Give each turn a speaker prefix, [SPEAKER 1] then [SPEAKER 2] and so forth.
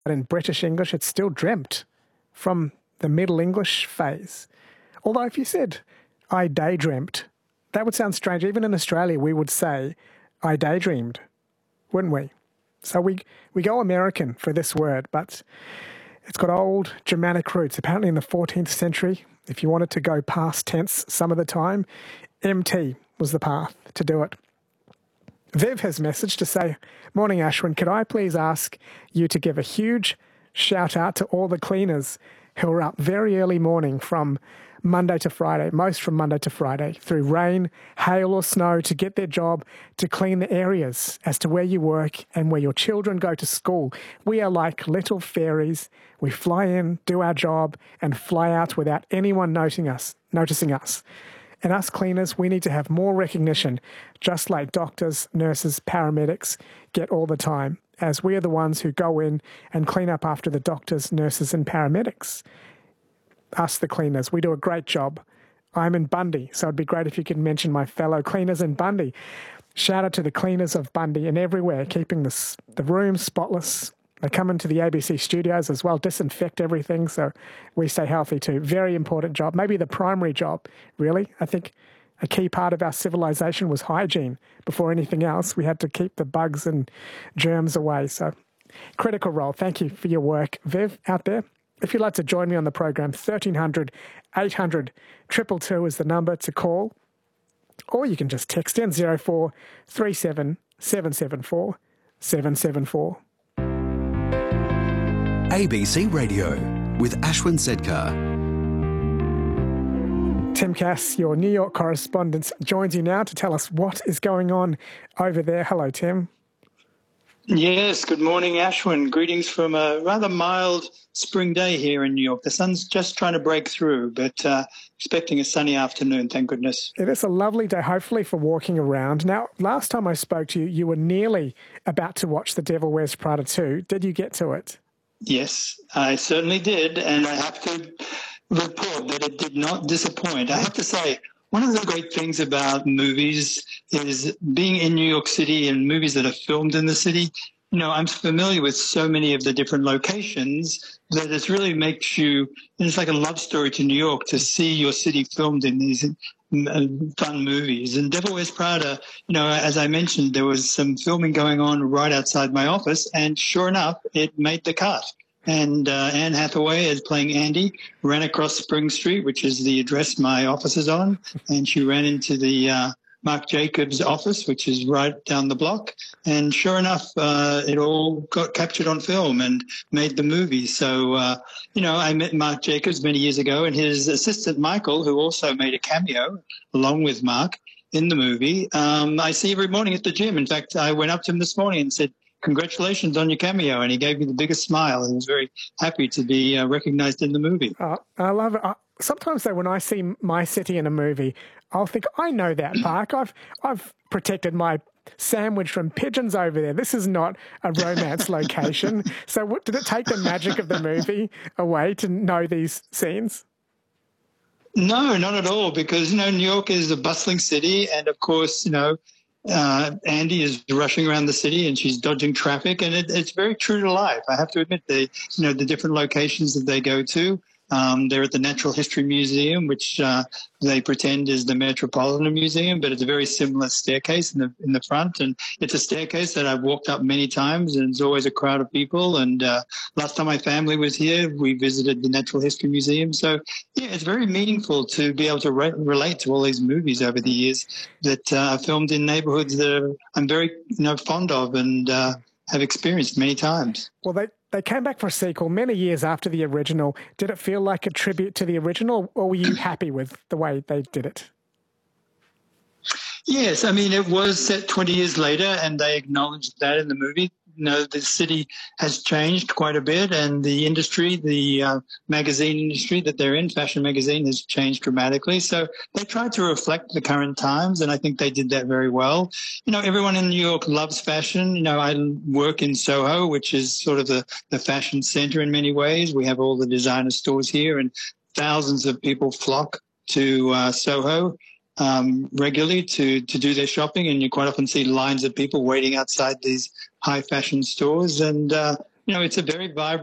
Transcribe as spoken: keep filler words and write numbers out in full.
[SPEAKER 1] But in British English, it's still dreamt from the Middle English phase. Although if you said, I daydreamt, that would sound strange. Even in Australia, we would say, I daydreamed, wouldn't we? So we, we go American for this word, but it's got old Germanic roots. Apparently in the fourteenth century, if you wanted to go past tense some of the time, M T was the path to do it. Viv has messaged to say, morning Ashwin, could I please ask you to give a huge shout out to all the cleaners who are up very early morning from Monday to Friday, most from Monday to Friday, through rain, hail or snow to get their job to clean the areas as to where you work and where your children go to school. We are like little fairies. We fly in, do our job, and fly out without anyone noticing us, noticing us. And us cleaners, we need to have more recognition, just like doctors, nurses, paramedics get all the time, as we are the ones who go in and clean up after the doctors, nurses, and paramedics. Us, the cleaners, we do a great job. I'm in Bundy, so it'd be great if you could mention my fellow cleaners in Bundy. Shout out to the cleaners of Bundy and everywhere, keeping the, the room spotless. They come into the A B C studios as well, disinfect everything, so we stay healthy too. Very important job, maybe the primary job, really. I think a key part of our civilization was hygiene. Before anything else, we had to keep the bugs and germs away, so critical role. Thank you for your work. Viv, out there, if you'd like to join me on the program, thirteen hundred, eight hundred, two two two is the number to call. Or you can just text in zero four three seven, seven seven four, seven seven four.
[SPEAKER 2] A B C Radio with Ashwin Sedkar.
[SPEAKER 1] Tim Cass, your New York correspondent, joins you now to tell us what is going on over there. Hello, Tim.
[SPEAKER 3] Yes, good morning, Ashwin. Greetings from a rather mild spring day here in New York. The sun's just trying to break through, but uh, expecting a sunny afternoon, thank goodness.
[SPEAKER 1] It is a lovely day, hopefully, for walking around. Now, last time I spoke to you, you were nearly about to watch The Devil Wears Prada two. Did you get to it?
[SPEAKER 3] Yes, I certainly did, and I have to report that it did not disappoint. I have to say, one of the great things about movies is being in New York City and movies that are filmed in the city. You know, I'm familiar with so many of the different locations that it really makes you, it's like a love story to New York to see your city filmed in these fun movies. And Devil Wears Prada, you know, as I mentioned, there was some filming going on right outside my office, and sure enough, it made the cut. And uh, Anne Hathaway, as playing Andy, ran across Spring Street, which is the address my office is on, and she ran into the uh, Marc Jacobs office, which is right down the block. And sure enough, uh, it all got captured on film and made the movie. So, uh, you know, I met Marc Jacobs many years ago, and his assistant, Michael, who also made a cameo along with Marc in the movie, um, I see every morning at the gym. In fact, I went up to him this morning and said, congratulations on your cameo. And he gave me the biggest smile. He was very happy to be uh, recognized in the movie.
[SPEAKER 1] Uh, I love it. Uh, sometimes, though, when I see my city in a movie, I'll think, I know that park. I've I've protected my sandwich from pigeons over there. This is not a romance location. So what, did it take the magic of the movie away to know these scenes?
[SPEAKER 3] No, not at all, because, you know, New York is a bustling city. And, of course, you know, Uh, Andy is rushing around the city and she's dodging traffic, and it, it's very true to life. I have to admit, they, you know, the different locations that they go to. Um, they're at the Natural History Museum, which uh, they pretend is the Metropolitan Museum, but it's a very similar staircase in the in the front. And it's a staircase that I've walked up many times, and it's always a crowd of people. And uh, last time my family was here, we visited the Natural History Museum. So, yeah, it's very meaningful to be able to re- relate to all these movies over the years that uh, are filmed in neighborhoods that are, I'm very, you know, fond of and uh, have experienced many times.
[SPEAKER 1] Well, they They came back for a sequel many years after the original. Did it feel like a tribute to the original, or were you happy with the way they did it?
[SPEAKER 3] Yes, I mean, it was set twenty years later, and they acknowledged that in the movie. You know, the city has changed quite a bit, and the industry, the uh, magazine industry that they're in, fashion magazine, has changed dramatically. So they tried to reflect the current times, and I think they did that very well. You know, everyone in New York loves fashion. You know, I work in Soho, which is sort of the, the fashion center in many ways. We have all the designer stores here, and thousands of people flock to uh, Soho um, regularly to, to do their shopping, and you quite often see lines of people waiting outside these high fashion stores. And uh, you know, it's a very vibrant